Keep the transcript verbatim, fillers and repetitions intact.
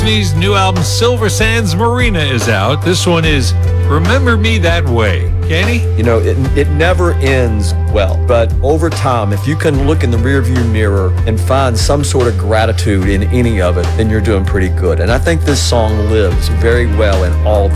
His new album Silver Sands Marina is out. This one is Remember Me That Way. Kenny? You know, it, it never ends well, but over time, if you can look in the rearview mirror and find some sort of gratitude in any of it, then you're doing pretty good. And I think this song lives very well in all